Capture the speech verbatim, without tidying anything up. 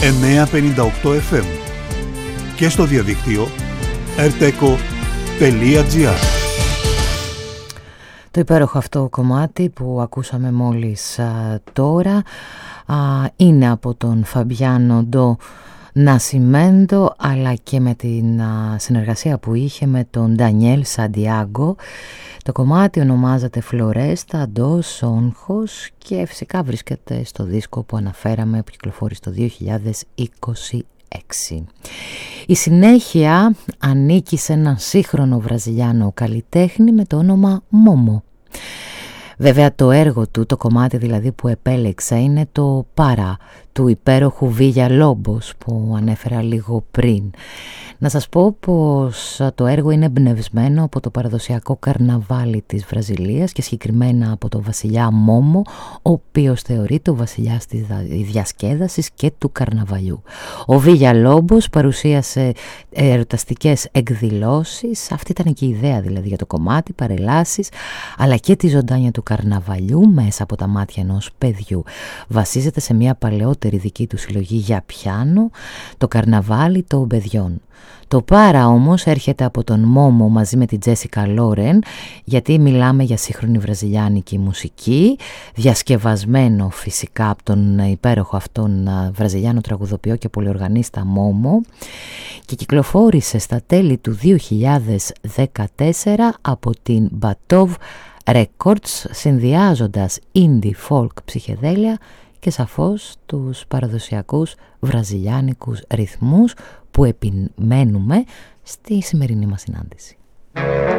εννιακόσια πενήντα οκτώ εφ εμ και στο διαδίκτυο ερτέκο τελεία τζι άρ. Το υπέροχο αυτό κομμάτι που ακούσαμε μόλις α, τώρα α, είναι από τον Φαμπιάνο Ντο Νασιμέντο, αλλά και με την α, συνεργασία που είχε με τον Ντανιέλ Σαντιάγκο. Το κομμάτι ονομάζεται Φλωρέστα Ντος Όγχος και φυσικά βρίσκεται στο δίσκο που αναφέραμε που κυκλοφόρησε το δύο χιλιάδες είκοσι έξι. Η συνέχεια ανήκει σε έναν σύγχρονο βραζιλιάνο καλλιτέχνη με το όνομα Μόμο. Βέβαια το έργο του, το κομμάτι δηλαδή που επέλεξα, είναι το Πάρα του υπέροχου Βίλια Λόμπος που ανέφερα λίγο πριν. Να σας πω πως το έργο είναι εμπνευσμένο από το παραδοσιακό καρναβάλι της Βραζιλίας και συγκεκριμένα από τον βασιλιά Μόμο, ο οποίος θεωρείται ο βασιλιάς της διασκέδασης και του καρναβαλιού. Ο Βίλια Λόμπος παρουσίασε ερωταστικές εκδηλώσεις, αυτή ήταν και η ιδέα δηλαδή για το κομμάτι, παρελάσεις, αλλά και τη ζωντάνια του καρναβαλιού μέσα από τα μάτια ενός παιδιού. Βασίζεται σε μια παλαιότερη δική του συλλογή για πιάνο, το καρναβάλι των παιδιών. Το Πάρα όμως έρχεται από τον Μόμο μαζί με την Τζέσικα Λόρεν, γιατί μιλάμε για σύγχρονη βραζιλιάνικη μουσική, διασκευασμένο φυσικά από τον υπέροχο αυτόν βραζιλιάνο τραγουδοποιό και πολυοργανίστα Μόμο, και κυκλοφόρησε στα τέλη του δύο χιλιάδες δεκατέσσερα από την Μπατόβ Records, συνδυάζοντας indie folk ψυχεδέλεια και σαφώς τους παραδοσιακούς βραζιλιάνικους ρυθμούς που επιμένουμε στη σημερινή μας συνάντηση.